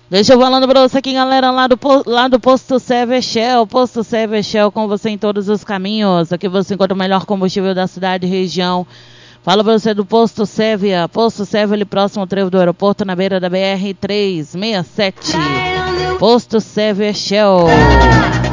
Deixa eu falando pra você aqui, galera, lá do Posto Serve Shell. Posto Serve Shell com você em todos os caminhos. Aqui você encontra o melhor combustível da cidade e região. Fala pra você do Posto Sérvia. Posto Sérvia ali próximo ao trevo do aeroporto, na beira da BR-367. Posto Sérvia Shell.